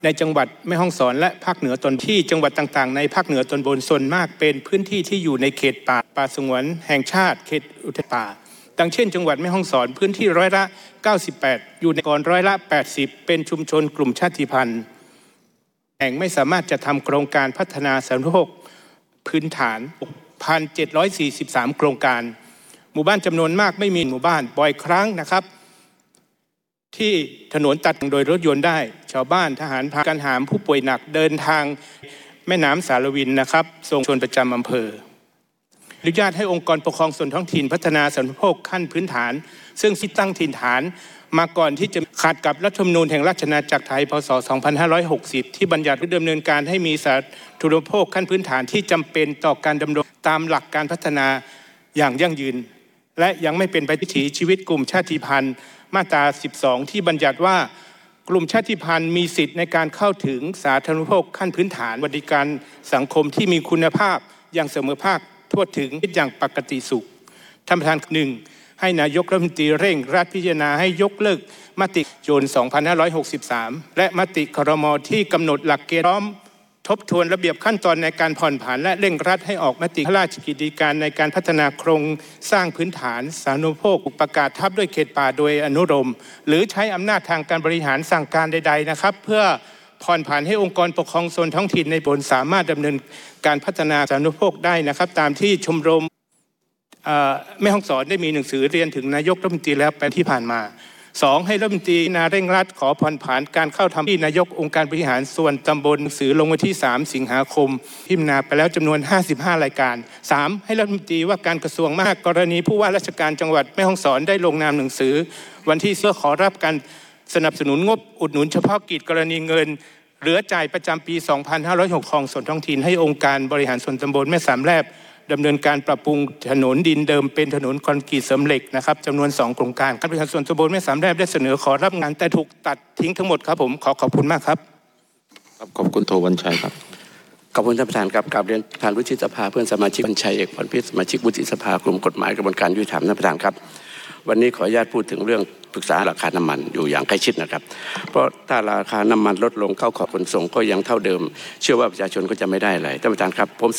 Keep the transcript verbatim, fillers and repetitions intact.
ในจังหวัดแม่ฮ่องสอนและภาคเหนือตอนที่จังหวัดต่างๆในภาคเหนือตอนบนส่วนมากเป็นพื้นที่ที่อยู่ในเขตป่าป่าสงวนแห่งชาติเขตอุทยานป่าดังเช่นจังหวัดแม่ฮ่องสอนพื้นที่ร้อยละเก้าสิบแปดอยู่ในก่อนร้อยละแปดสิบเป็นชุมชนกลุ่มชาติพันธุ์แห่งไม่สามารถจะทำโครงการพัฒนาสาธารณูปโภคพื้นฐาน หกพันเจ็ดร้อยสี่สิบสาม โครงการหมู่บ้านจำนวนมากไม่มีหมู่บ้านบ่อยครั้งนะครับที่ถนนตัดโดยรถยนต์ได้ชาวบ้านทหารพากันหามผู้ป่วยหนักเดินทางแม่น้ำสารวินนะครับส่งชนประจำอำเภออนุญาตให้องค์กรปกครองส่วนท้องถิ่นพัฒนาสาธารณูปโภคขั้นพื้นฐานซึ่งที่ตั้งถิ่นฐานมาก่อนที่จะขัดกับรัฐธรรมนูญแห่งราชอาณาจักรไทยพ.ศ. สองพันห้าร้อยหกสิบที่บัญญัติดำเนินการให้มีสาธารณูปโภคขั้นพื้นฐานที่จำเป็นต่อการดำรงตามหลักการพัฒนาอย่างยั่งยืนและยังไม่เป็นไปวิถีชีวิตกลุ่มชาติพันธุ์มาตราสิบสองที่บัญญัติว่ากลุ่มชาติพันธุ์มีสิทธิ์ในการเข้าถึงสาธารณูปโภคขั้นพื้นฐานบริการสังคมที่มีคุณภาพอย่างเสมอภาคทั่วถึงอย่างปกติสุขท่านประธานหนึ่งให้นายกรัฐมนตรีเร่งรัดพิจารณาให้ยกเลิกมติจูนสองพันห้าร้อยหกสิบสามและมติครม.ที่กำหนดหลักเกณฑ์พร้อมทบทวนระเบียบขั้นตอนในการผ่อนผันและเร่งรัดให้ออกมติพระราชกิจการในการพัฒนาโครงสร้างพื้นฐานสาธารณูปโภคประกาศทับด้วยเขตป่าโดยอนุโลมหรือใช้อำนาจทางการบริหารสั่งการใดๆนะครับเพื่อผ่อนผันให้องค์กรปกครองส่วนท้องถิ่นในบนสามารถดำเนินการพัฒนาสาธารณูปโภคได้นะครับตามที่ชมรมแม่ฮ่องสอนได้มีหนังสือเรียนถึงนายกรัฐมนตรีแล้วไปที่ผ่านมาสองให้รัฐมนตรีนาเร่งรัดขอผ่อนผันการเข้าทำที่นายกองค์การบริหารส่วนตำบลหนังสือลงวันที่สามสิงหาคมพิจารณาไปแล้วจำนวนห้าสิบห้ารายการสามให้รัฐมนตรีว่าการกระทรวงมหาดไทยกรณีผู้ว่าราชการจังหวัดแม่ฮ่องสอนได้ลงนามหนังสือวันที่เพื่อขอรับการสนับสนุนงบอุดหนุนเฉพาะกิจกรณีเงินเหลือจ่ายประจำปีสองพันห้าร้อยหกของส่วนท้องถิ่นให้องค์การบริหารส่วนตำบลแม่สามแลบดำเนินการปรับปรุงถนนดินเดิมเป็นถนนคอนกรีตเสริมเหล็กนะครับจำนวนสองโครงการการบริหารส่วนตำบลแม่สามแลบได้เสนอขอรับงานแต่ถูกตัดทิ้งทั้งหมดครับผมขอขอบคุณมากครับครับขอบคุณโทวันชัยครับขอบคุณท่านประธานครับกราบเรียนประธานวุฒิสภาเพื่อนสมาชิกวันชัยเอกพรพิษสมาชิกวุฒิสภากลุ่มกฎหมายกระบวนการยุติธรรมท่านประธานครับวันนี้ขออนุญาตพูดถึงเรื่องปรึกษาราคาน้ำมันอยู่อย่างใกล้ชิดนะครับเพราะถ้าราคาน้ำมันลดลงเข้าขอบขนส่งก็ยังเท่าเดิมเชื่อว่าประชาชนก็จะไม่ได้อะไรท่านประธานครับผม